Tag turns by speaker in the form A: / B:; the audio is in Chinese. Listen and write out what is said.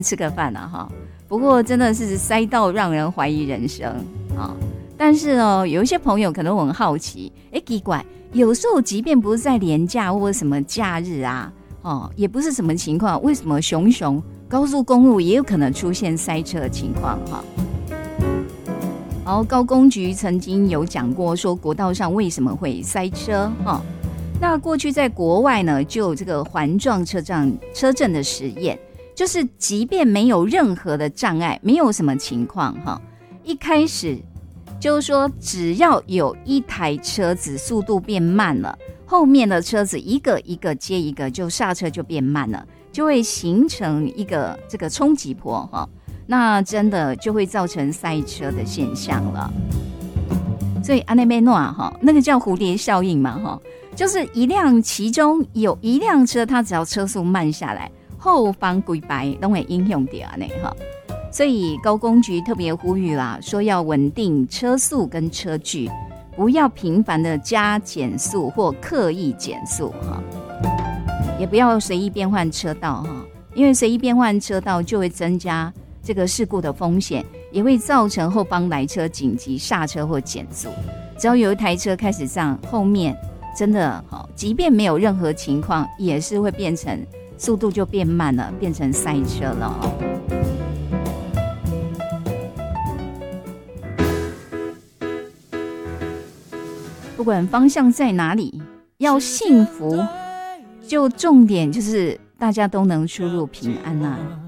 A: 吃个饭啊哈。不过真的是塞到让人怀疑人生啊。但是哦，有一些朋友可能很好奇，奇怪，有时候即便不是在连假或者什么假日啊，也不是什么情况，为什么熊高速公路也有可能出现塞车的情况哈？然后高工局曾经有讲过，说国道上为什么会塞车哈？那过去在国外呢，就有这个环状车阵的实验，就是即便没有任何的障碍，没有什么情况哈，一开始就是说，只要有一台车子速度变慢了，后面的车子一个一个接一个，就刹车就变慢了，就会形成一个这个冲击波哈。那真的就会造成塞车的现象了。所以安内贝诺哈，那个叫蝴蝶效应嘛哈，就是其中有一辆车，它只要车速慢下来，后方规排都会影响到呢哈。所以高工局特别呼吁啦，说要稳定车速跟车距，不要频繁的加减速或刻意减速哈，也不要随意变换车道哈，因为随意变换车道就会增加这个事故的风险，也会造成后方来车紧急刹车或减速。只要有一台车开始这样，后面真的即便没有任何情况，也是会变成速度就变慢了，变成塞车了不管方向在哪里，要幸福，就重点就是大家都能出入平安啊。